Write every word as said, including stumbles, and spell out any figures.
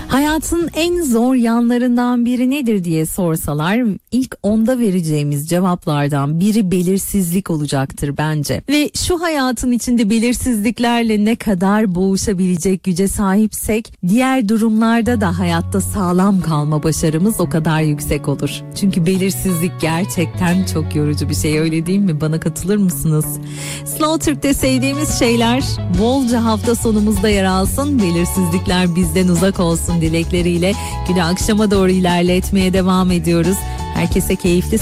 Hayatın en zor yanlarından biri nedir diye sorsalar ilk onda vereceğimiz cevaplardan biri belirsizlik olacaktır bence. Ve şu hayatın içinde belirsizliklerle ne kadar boğuşabilecek güce sahipsek diğer durumlarda da hayatta sağlam kalma başarımız o kadar yüksek olur. Çünkü belirsizlik gerçekten çok yorucu bir şey, öyle değil mi? Bana katılır mısınız? Slow Türk'te sevdiğimiz şeyler bolca hafta sonumuzda yer alsın. Belirsizlikler bizden uzak olsun dilekleriyle günü akşama doğru ilerletmeye devam ediyoruz. Herkese keyifli